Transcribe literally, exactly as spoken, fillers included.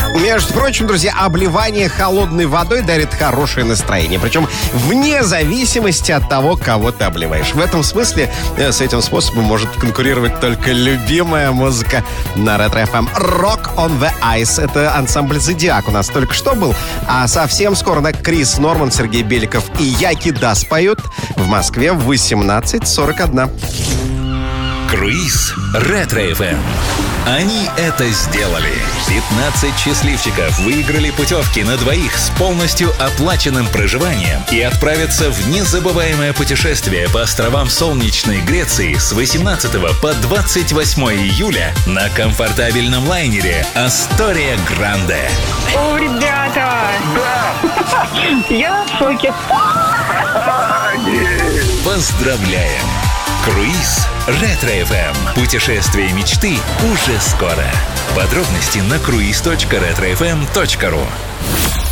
Между прочим, друзья, обливание холодной водой дарит хорошее настроение. Причем вне зависимости от того, кого ты обливаешь. В этом смысле э, с этим способом может конкурировать только любимая музыка на Ретро-эф эм. Rock on the Ice. Это ансамбль «Зодиак» у нас только что был. А совсем скоро да, Крис Норман, Сергей Беликов и Яки Дас поют в Москве в восемнадцать сорок один. Круиз Ретро-эф эм. Они это сделали. пятнадцать счастливчиков выиграли путевки на двоих с полностью оплаченным проживанием и отправятся в незабываемое путешествие по островам солнечной Греции с восемнадцатого по двадцать восьмое июля на комфортабельном лайнере «Астория Гранде». О, ребята! Да! Я в шоке. Поздравляем! Круиз Ретро-эф эм. Путешествие мечты уже скоро. Подробности на круиз точка ретро эф эм точка ру.